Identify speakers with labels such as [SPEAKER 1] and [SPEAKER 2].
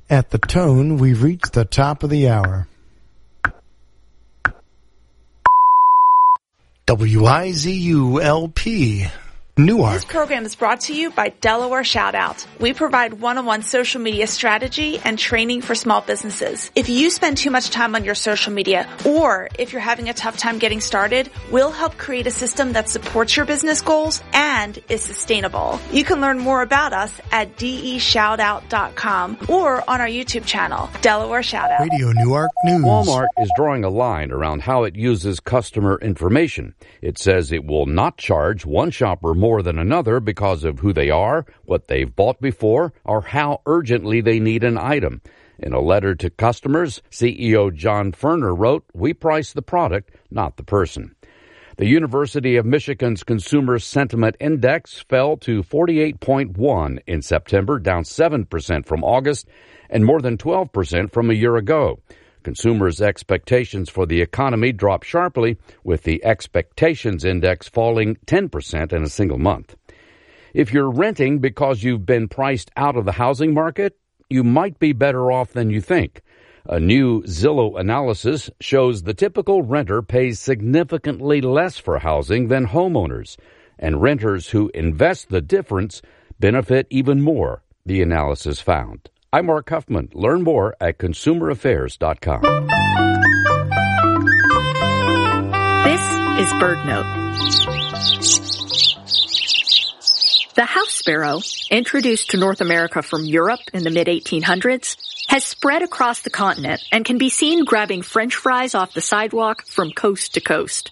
[SPEAKER 1] At the tone, we've reached the top of the hour. WIZU-LP, Newark.
[SPEAKER 2] This program is brought to you by Delaware Shoutout. We provide one-on-one social media strategy and training for small businesses. If you spend too much time on your social media, or if you're having a tough time getting started, we'll help create a system that supports your business goals and is sustainable. You can learn more about us at deshoutout.com or on our YouTube channel, Delaware Shoutout.
[SPEAKER 1] Radio Newark News.
[SPEAKER 3] Walmart is drawing a line around how it uses customer information. It says it will not charge one shopper more than another because of who they are, what they've bought before, or how urgently they need an item. In a letter to customers, CEO John Furner wrote, "We price the product, not the person." The University of Michigan's Consumer Sentiment Index fell to 48.1 in September, down 7% from August and more than 12% from a year ago. Consumers' expectations for the economy dropped sharply, with the Expectations Index falling 10% in a single month. If you're renting because you've been priced out of the housing market, you might be better off than you think. A new Zillow analysis shows the typical renter pays significantly less for housing than homeowners, and renters who invest the difference benefit even more, the analysis found. I'm Mark Huffman. Learn more at consumeraffairs.com.
[SPEAKER 4] This is BirdNote. The house sparrow, introduced to North America from Europe in the mid-1800s, has spread across the continent and can be seen grabbing French fries off the sidewalk from coast to coast.